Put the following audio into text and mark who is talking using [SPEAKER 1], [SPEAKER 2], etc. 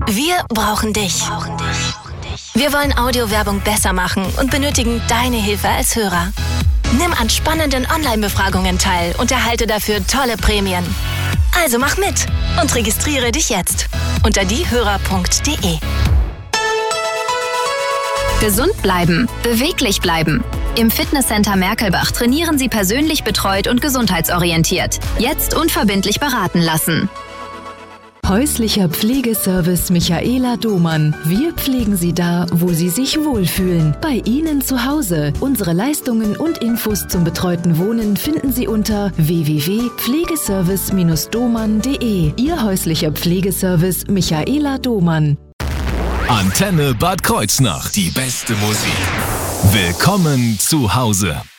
[SPEAKER 1] Wir brauchen dich. Wir wollen Audiowerbung besser machen und benötigen deine Hilfe als Hörer. Nimm an spannenden Online-Befragungen teil und erhalte dafür tolle Prämien. Also mach mit und registriere dich jetzt unter diehörer.de.
[SPEAKER 2] Gesund bleiben, beweglich bleiben. Im Fitnesscenter Merkelbach trainieren Sie persönlich betreut und gesundheitsorientiert. Jetzt unverbindlich beraten lassen.
[SPEAKER 3] Häuslicher Pflegeservice Michaela Domann. Wir pflegen Sie da, wo Sie sich wohlfühlen. Bei Ihnen zu Hause. Unsere Leistungen und Infos zum betreuten Wohnen finden Sie unter www.pflegeservice-domann.de. Ihr häuslicher Pflegeservice Michaela Domann.
[SPEAKER 4] Antenne Bad Kreuznach, die beste Musik. Willkommen zu Hause.